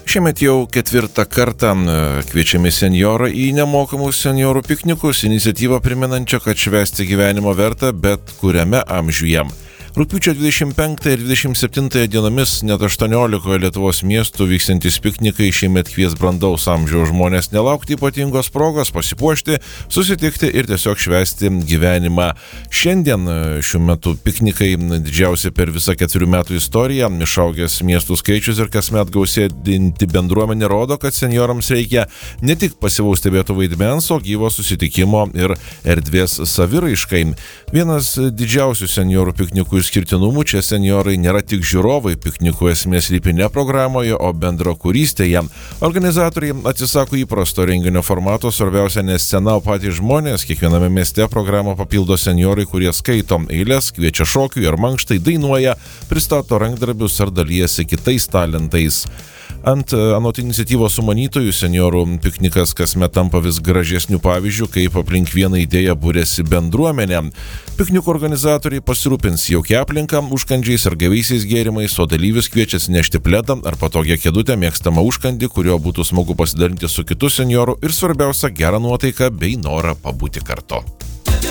Šiemet jau 4. kartą kviečiami senjorai į nemokamus senjorų piknikus, iniciatyvą primenančią, kad švęsti gyvenimo verta bet kuriame amžiuje. Rugpjūčio 25 ir 27 dienomis net 18 Lietuvos miestų vyksiantys piknikai šiemet kvies brandaus amžiaus žmonės nelaukti ypatingos progos, pasipuošti, susitikti ir tiesiog švęsti gyvenimą. Šiandien šiuo metu piknikai didžiausi per visą 4 metų istoriją, išaugęs miestų skaičius ir kasmet gausėjanti bendruomenė rodo, kad senjorams reikia ne tik pasyvaus stebėto vaidmens, o gyvo susitikimo ir erdvės saviraiškai. Vienas didžiausių senjorų piknikų išskirtinumų čia senjorai nėra tik žiūrovai, piknikų esmė slypi ne programoje, o bendrakūrystėje. Organizatoriai atsisako įprasto renginio formato, svarbiausia ne scena, o patys žmonės. Kiekviename mieste programą papildo senjorai, kurie skaito eiles, kviečia šokiui ar mankštai, dainuoja, pristato rankdarbius ar dalyjasi kitais talentais. Anot iniciatyvos sumanytojų, senjorų piknikas kasmet tampa vis gražesnių pavyzdžių, kaip aplink vieną idėją būrėsi bendruomenė. Piknikų organizatoriai pasirūpins jaukia aplinka, užkandžiais ar gaivaisiais gėrimais, o dalyvius kviečia nešti pledą ar patogią kėdutę, mėgstamą užkandį, kurio būtų smagu pasidalinti su kitu senjoru ir svarbiausia gerą nuotaiką bei norą pabūti kartu.